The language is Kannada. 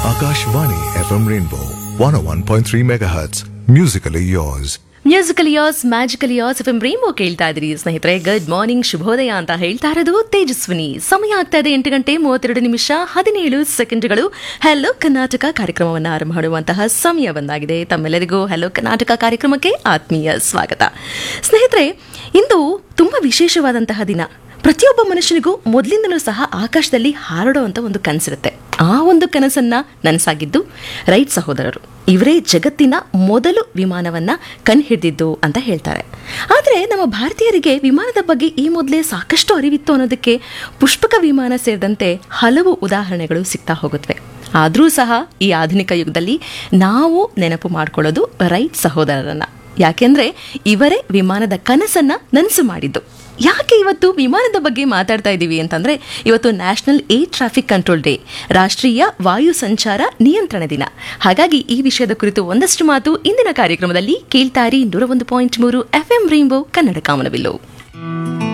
Akashvani FM Rainbow 101.3 MHz. Musically yours. Musical ಯಾರ್ಸ್ magical ಯಾರ್ಸ್ F M rainbow ಕೇಳ್ತಾ ಇದ್ರಿ ಸ್ನೇಹಿತರೆ. ಗುಡ್ ಮಾರ್ನಿಂಗ್, ಶುಭೋದಯ ಅಂತ ಹೇಳ್ತಾ ಇರೋದು ತೇಜಸ್ವಿನಿ. ಸಮಯ ಆಗ್ತಾ ಇದೆ 8:32 ಹಲೋ ಕರ್ನಾಟಕ ಕಾರ್ಯಕ್ರಮವನ್ನು ಆರಂಭ ಮಾಡುವಂತಹ ಸಮಯ ಬಂದಾಗಿದೆ. ತಮ್ಮೆಲ್ಲರಿಗೂ ಹಲೋ ಕರ್ನಾಟಕ ಕಾರ್ಯಕ್ರಮಕ್ಕೆ ಆತ್ಮೀಯ ಸ್ವಾಗತ. ಸ್ನೇಹಿತರೆ, ಇಂದು ತುಂಬಾ ವಿಶೇಷವಾದಂತಹ ದಿನ. ಪ್ರತಿಯೊಬ್ಬ ಮನುಷ್ಯನಿಗೂ ಮೊದಲಿಂದಲೂ ಸಹ ಆಕಾಶದಲ್ಲಿ ಹಾರಾಡುವಂಥ ಒಂದು ಕನಸಿರುತ್ತೆ. ಆ ಒಂದು ಕನಸನ್ನ ನನಸಾಗಿದ್ದು ರೈಟ್ ಸಹೋದರರು. ಇವರೇ ಜಗತ್ತಿನ ಮೊದಲು ವಿಮಾನವನ್ನ ಕಣ್ಹಿಡಿದಿದ್ದು ಅಂತ ಹೇಳ್ತಾರೆ. ಆದರೆ ನಮ್ಮ ಭಾರತೀಯರಿಗೆ ವಿಮಾನದ ಬಗ್ಗೆ ಈ ಮೊದಲೇ ಸಾಕಷ್ಟು ಅರಿವಿತ್ತು ಅನ್ನೋದಕ್ಕೆ ಪುಷ್ಪಕ ವಿಮಾನ ಸೇರಿದಂತೆ ಹಲವು ಉದಾಹರಣೆಗಳು ಸಿಗ್ತಾ ಹೋಗುತ್ತವೆ. ಆದರೂ ಸಹ ಈ ಆಧುನಿಕ ಯುಗದಲ್ಲಿ ನಾವು ನೆನಪು ಮಾಡ್ಕೊಳ್ಳೋದು ರೈಟ್ ಸಹೋದರರನ್ನ. ಯಾಕೆಂದ್ರೆ ಇವರೇ ವಿಮಾನದ ಕನಸನ್ನ ನನಸು ಮಾಡಿದ್ದು. ಯಾಕೆ ಇವತ್ತು ವಿಮಾನದ ಬಗ್ಗೆ ಮಾತಾಡ್ತಾ ಇದ್ದೀವಿ ಅಂತಂದ್ರೆ, ಇವತ್ತು national air traffic control day, ರಾಷ್ಟ್ರೀಯ ವಾಯು ಸಂಚಾರ ನಿಯಂತ್ರಣ ದಿನ. ಹಾಗಾಗಿ ಈ ವಿಷಯದ ಕುರಿತು ಒಂದಷ್ಟು ಮಾತು ಇಂದಿನ ಕಾರ್ಯಕ್ರಮದಲ್ಲಿ ಕೇಳ್ತಾರಿ. 101.3 FM ರೈನ್ಬೋ ಕನ್ನಡ ಕಾಮನಬಿಲ್ಲು.